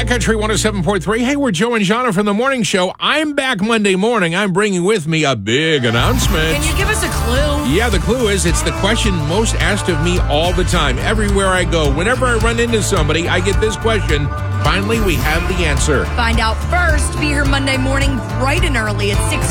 Country 107.3. Hey, we're Joe and Jana from the morning show. I'm back Monday morning. I'm bringing with me a big announcement. Can you give us a clue? Yeah, the clue is it's the question most asked of me all the time. Everywhere I go, whenever I run into somebody, I get this question. Finally, we have the answer. Find out first. Be here Monday morning bright and early at 6